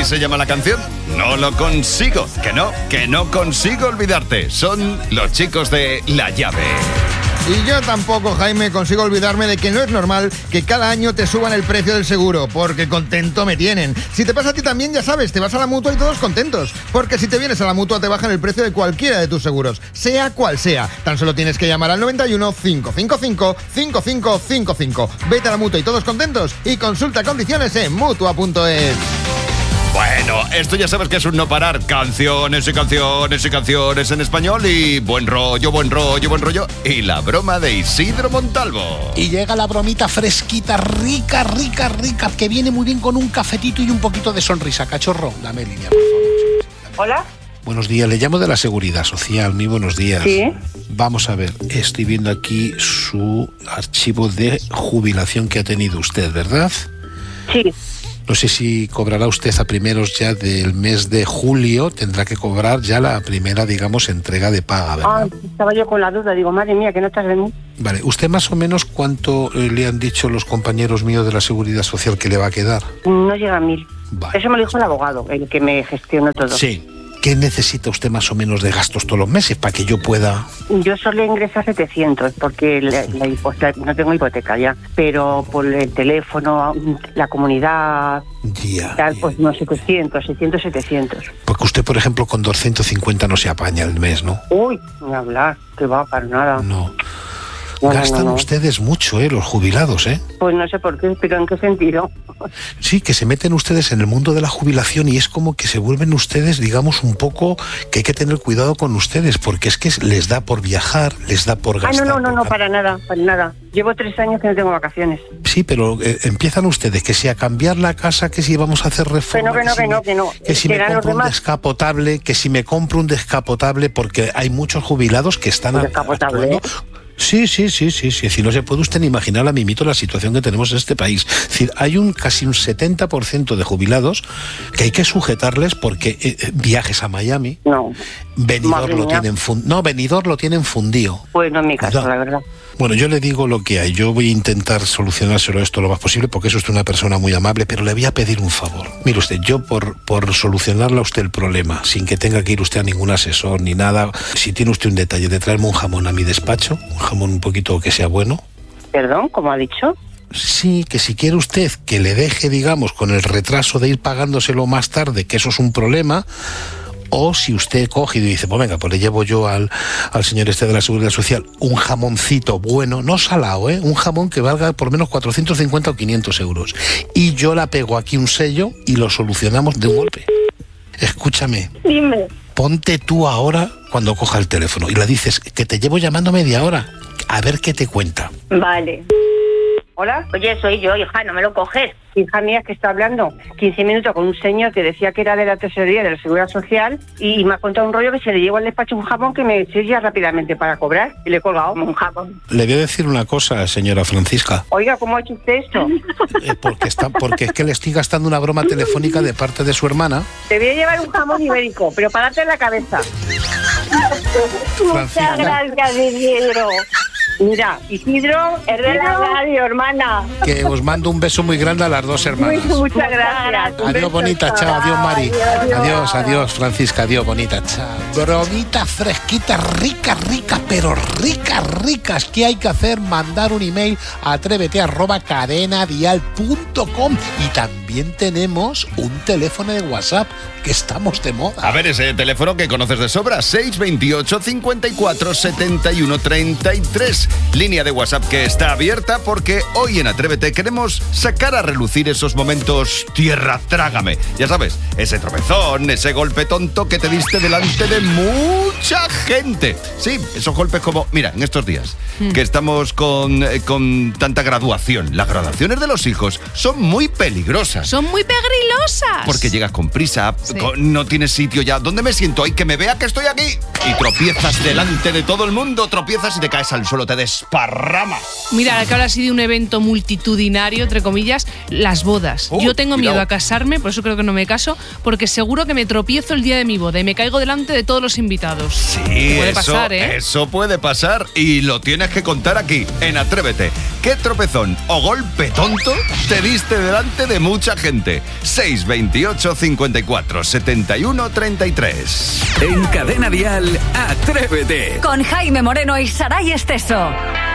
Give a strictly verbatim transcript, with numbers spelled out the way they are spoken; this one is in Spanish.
se llama la canción? No lo consigo. Que no, que no consigo olvidarte. Son los chicos de La Llave. Y yo tampoco, Jaime, consigo olvidarme de que no es normal que cada año te suban el precio del seguro, porque contento me tienen. Si te pasa a ti también, ya sabes, te vas a la Mutua y todos contentos, porque si te vienes a la Mutua te bajan el precio de cualquiera de tus seguros, sea cual sea. Tan solo tienes que llamar al noventa y uno, cinco cinco cinco, cinco cinco cinco cinco. Vete a la Mutua y todos contentos y consulta condiciones en mutua punto es. Bueno, esto ya sabes que es un no parar. Canciones y canciones y canciones en español y buen rollo, buen rollo, buen rollo. Y la broma de Isidro Montalvo. Y llega la bromita fresquita, rica, rica, rica, que viene muy bien con un cafetito y un poquito de sonrisa. Cachorro, dame línea, por favor. Hola. Buenos días, le llamo de la Seguridad Social. Muy buenos días. Sí. Vamos a ver, estoy viendo aquí su archivo de jubilación que ha tenido usted, ¿verdad? Sí. No sé si cobrará usted a primeros ya del mes de julio, tendrá que cobrar ya la primera, digamos, entrega de paga, ¿verdad? Ah, estaba yo con la duda, digo, madre mía, que no estás de mí. Vale, ¿usted más o menos cuánto eh, le han dicho los compañeros míos de la Seguridad Social que le va a quedar? No llega a mil. Vale. Eso me lo dijo el abogado, el que me gestionó todo. Sí. ¿Qué necesita usted más o menos de gastos todos los meses para que yo pueda...? Yo solo ingreso a setecientos, porque la, la hipoteca, no tengo hipoteca ya, pero por el teléfono, la comunidad, Ya, tal, ya. pues no, setecientos, seiscientos, setecientos. Porque usted, por ejemplo, con doscientos cincuenta no se apaña el mes, ¿no? Uy, ni hablar, que va, para nada. No. No, no, Gastan no, no. ustedes mucho, ¿eh? Los jubilados, ¿eh? Pues no sé por qué, pero ¿en qué sentido? Sí, que se meten ustedes en el mundo de la jubilación y es como que se vuelven ustedes, digamos, un poco que hay que tener cuidado con ustedes, porque es que les da por viajar, les da por Ah, gastar. no, no, no, por no, ca- para nada, para nada. Llevo tres años que no tengo vacaciones. Sí, pero eh, empiezan ustedes que si a cambiar la casa, que si vamos a hacer reforma, Que no, que no, si que no, me- que no. que si Que me ganan los compro un demás. descapotable, que si me compro un descapotable, porque hay muchos jubilados que están Un a- descapotable, actuando. Sí, sí, sí, sí, sí. Si no se puede usted ni imaginar a mimito la situación que tenemos en este país. Es decir, hay un casi un setenta por ciento de jubilados que hay que sujetarles porque eh, eh, viajes a Miami, No, Benidorm Madre lo mía. tienen fun- no, Benidorm lo tienen fundido. pues no en mi caso, No. la verdad. Bueno, yo le digo lo que hay. Yo voy a intentar solucionárselo esto lo más posible porque es usted una persona muy amable, pero le voy a pedir un favor. Mire usted, yo por, por solucionarle a usted el problema, sin que tenga que ir usted a ningún asesor ni nada, si tiene usted un detalle de traerme un jamón a mi despacho, un jamón un poquito que sea bueno. Perdón, ¿cómo ha dicho? Sí, que si quiere usted que le deje, digamos, con el retraso de ir pagándoselo más tarde, que eso es un problema, o si usted coge y dice, pues venga, pues le llevo yo al, al señor este de la Seguridad Social un jamoncito bueno, no salado, ¿eh? Un jamón que valga por menos cuatrocientos cincuenta o quinientos euros. Y yo la pego aquí un sello y lo solucionamos de un golpe. Escúchame, Dime. ponte tú ahora cuando coja el teléfono y le dices que te llevo llamando media hora, a ver qué te cuenta. Vale. ¿Hola? Oye, soy yo, hija, no me lo coges. Hija mía, que está hablando quince minutos con un señor que decía que era de la tesorería de la Seguridad Social y me ha contado un rollo que se le llevó al despacho un jamón que me sirve rápidamente para cobrar y le he colgado. Un jamón. Le voy a decir una cosa, señora Francisca. Oiga, ¿cómo ha hecho usted esto? Eh, porque, está, porque es que le estoy gastando una broma telefónica de parte de su hermana. Te voy a llevar un jamón ibérico, pero para darte en la cabeza. Francisca. Muchas gracias, Isidro. Mira, Isidro, Es de la radio, hermana. Que os mando un beso muy grande a las dos hermanas. muchas gracias. Un Adiós, beso, bonita, chao, adiós, Mari. Adiós, adiós, Francisca, adiós, bonita, chao. Bromita fresquita, rica, rica, pero rica, ricas. ¿Qué hay que hacer? Mandar un email a atrévete arroba cadenadial punto com y también tenemos un teléfono de WhatsApp, que estamos de moda. A ver, ese teléfono que conoces de sobra, seis veintiocho, cincuenta y cuatro, setenta y uno, treinta y tres. Línea de WhatsApp que está abierta porque hoy en Atrévete queremos sacar a relucir esos momentos tierra trágame. Ya sabes, ese tropezón, ese golpe tonto que te diste delante de mucha gente. Sí, esos golpes como, mira, en estos días mm. que estamos con, eh, con tanta graduación. Las graduaciones de los hijos son muy peligrosas. Son muy pegrilosas. Porque llegas con prisa, Sí. con, no tienes sitio ya. ¿Dónde me siento? ¡Ay, que me vea que estoy aquí! Y tropiezas delante de todo el mundo, tropiezas y te caes al suelo, te desparramas. Mira, que ahora ha sido un evento multitudinario, entre comillas, las bodas. Uh, Yo tengo cuidado. miedo a casarme, por eso creo que no me caso, porque seguro que me tropiezo el día de mi boda y me caigo delante de todos los invitados. Sí, puede eso, pasar, ¿eh? eso puede pasar y lo tienes que contar aquí, en Atrévete. ¿Qué qué tropezón o golpe tonto te diste delante de mucha gente. seis veintiocho, cincuenta y cuatro, setenta y uno, treinta y tres. En Cadena Dial, Atrévete. Con Jaime Moreno y Saray Esteso.